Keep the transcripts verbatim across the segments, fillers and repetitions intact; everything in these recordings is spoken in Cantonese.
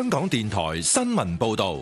香港電台新聞報道。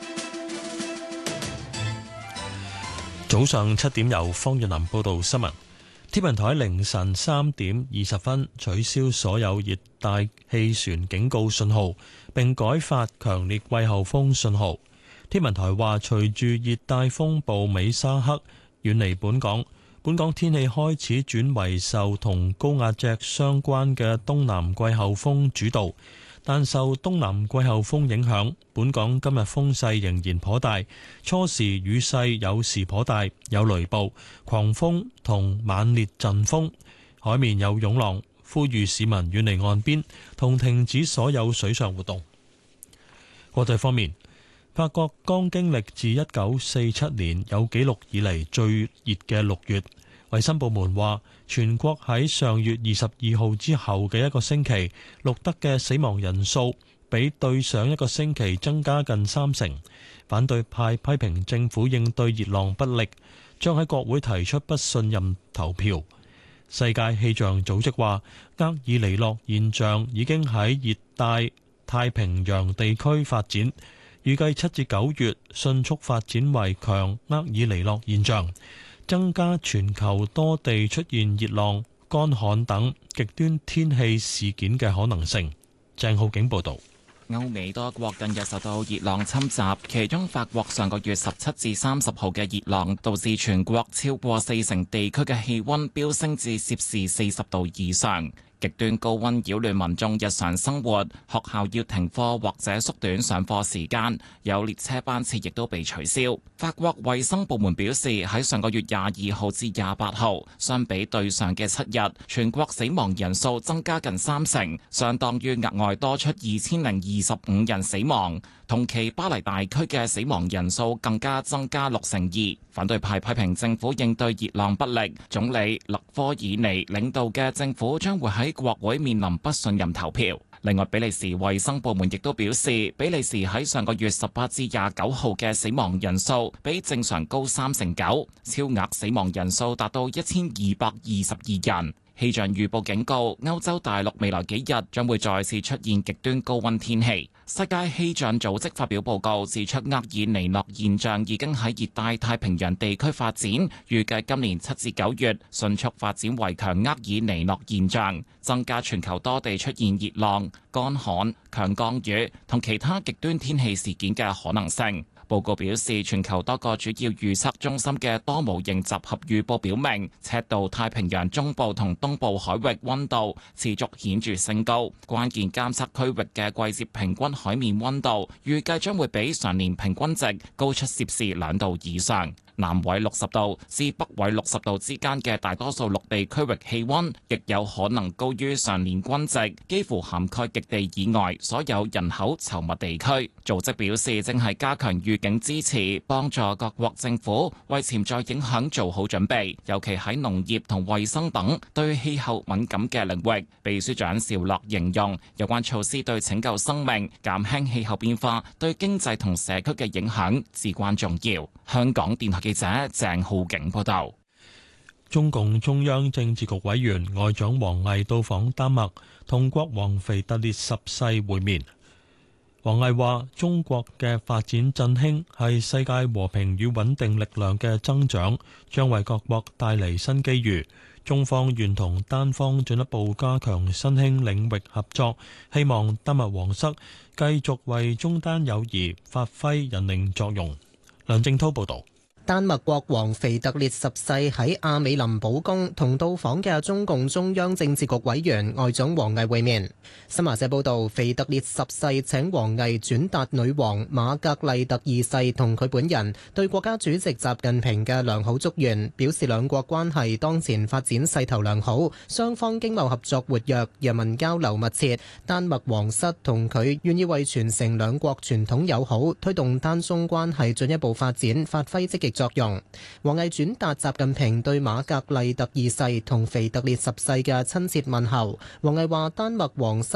早上七點由方潤南報道新聞。天文台凌晨三點二十分取消所有熱帶氣旋警告信號，並改發強烈季候風信號。天文台話，隨住熱帶風暴美沙克遠離本港，本港天氣開始轉為受同高壓脊相關嘅東南季候風主導。但受東南季候風影響，本港今日風勢仍然頗大，初時雨勢有時頗大，有雷暴、狂風同猛烈陣風，海面有湧浪，呼籲市民遠離岸邊同停止所有水上活動。國際方面，法國剛經歷自一九四七年有紀錄以嚟最熱嘅六月。衛生部門話，全國喺上月二十二號之後嘅一個星期錄得嘅死亡人數比對上一個星期增加近三成。反對派批評政府應對熱浪不力，將喺國會提出不信任投票。世界氣象組織話，厄爾尼諾現象已經喺熱帶太平洋地區發展，預計七至九月迅速發展為強厄爾尼諾現象，增加全球多地出現熱浪、乾旱等極端天氣事件嘅可能性。鄭浩景報導。 歐美多國近日受到熱浪侵襲，其中法國上個月十七至三十號嘅熱浪導致全國超過四成地區嘅氣溫飆升至攝氏四十度以上。極端高溫擾亂民眾日常生活，學校要停課或者縮短上課時間，有列車班次亦都被取消。法國衛生部門表示，喺上個月廿二號至廿八號，相比對上嘅七日，全國死亡人數增加近三成，相當於額外多出二千零二十五人死亡。同期巴黎大區嘅死亡人數更加增加六成二。反對派批評政府應對熱浪不力，總理勒科爾尼領導嘅政府將會喺國會面臨不信任投票。另外，比利時衛生部門亦都表示，比利時喺上個月十八至廿九號嘅死亡人數比正常高三成九，超額死亡人數達到一千二百二十二人。氣象預報警告，歐洲大陸未來幾日將會再次出現極端高溫天氣。世界氣象組織發表報告指出，厄爾尼諾現象已經喺熱帶太平洋地區發展，預計今年七至九月迅速發展為強厄爾尼諾現象，增加全球多地出現熱浪、乾旱、強降雨同其他極端天氣事件嘅可能性。報告表示，全球多個主要預測中心嘅多模型集合預報表明，赤道太平洋中部同東部海域溫度持續顯著升高，關鍵監測區域嘅季節平均海面溫度預計將會比常年平均值高出攝氏兩度以上。南緯六十度至北緯六十度之間嘅大多數陸地區域氣溫，亦有可能高於常年均值，幾乎涵蓋極地以外所有人口稠密地區。組織表示，正係加強預警支持，幫助各國政府為潛在影響做好準備，尤其喺農業同衛生等對氣候敏感嘅領域。秘書長邵樂形容，有關措施對拯救生命、減輕氣候變化對經濟同社區嘅影響至關重要。香港電台記者鄭浩景報道。 中共中央政治局委員外長王毅到訪丹麥，同國王腓特烈十世會面。王毅話：中國嘅發展振興係世界和平與穩定力量嘅增長，將為各國帶嚟新機遇。中方願同丹方進一步加強新興領域合作，希望丹麥皇室繼續為中丹友誼發揮引領作用。梁正濤報道。 丹麥國王腓特烈十世喺亞美林堡宮同到訪嘅中共中央政治局委員外長王毅會面。新華社報道，腓特烈十世請王毅轉達女王瑪格麗特二世同佢本人對國家主席習近平嘅良好祝願，表示兩國關係當前發展勢頭良好，雙方經貿合作活躍，人民交流密切。丹麥皇室同佢願意為傳承兩國傳統友好、推動丹中關係進一步發展發揮積極作用。王毅轉達習近平對瑪格麗特二世同腓特烈十世嘅親切問候。王毅話：丹麥皇室